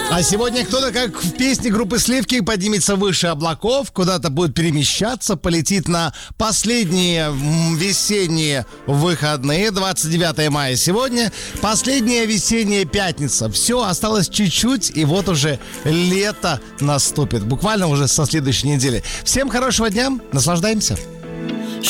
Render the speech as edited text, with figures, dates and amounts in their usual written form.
А сегодня кто-то, как в песне группы «Сливки», поднимется выше облаков, куда-то будет перемещаться, полетит на последние весенние выходные, 29 мая сегодня, последняя весенняя пятница. Все, осталось чуть-чуть, и вот уже лето наступит, буквально уже со следующей недели. Всем хорошего дня, наслаждаемся.